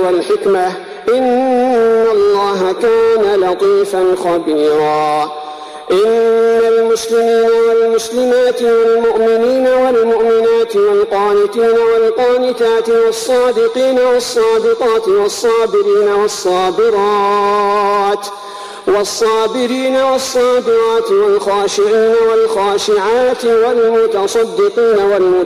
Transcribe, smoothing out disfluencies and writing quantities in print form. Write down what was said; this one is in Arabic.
والحكمة إن الله كان لطيفا خبيرا. إن المسلمين والمسلمات والمؤمنين والمؤمنات والقانتين والقانتات والصادقين والصادقات والصابرين والصابرات والخاشعين والخاشعات والمتصدقين